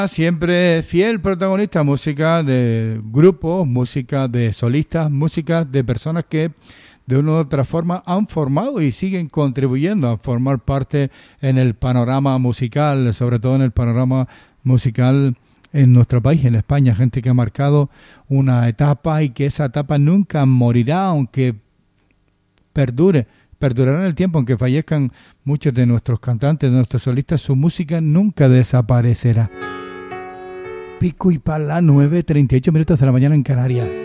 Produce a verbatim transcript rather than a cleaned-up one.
Siempre fiel protagonista, música de grupos, música de solistas, música de personas que de una u otra forma han formado y siguen contribuyendo a formar parte en el panorama musical, sobre todo en el panorama musical en nuestro país, en España, gente que ha marcado una etapa y que esa etapa nunca morirá, aunque perdure, perdurará en el tiempo, aunque fallezcan muchos de nuestros cantantes, de nuestros solistas, su música nunca desaparecerá. Pico y pala, nueve treinta y ocho minutos de la mañana en Canarias.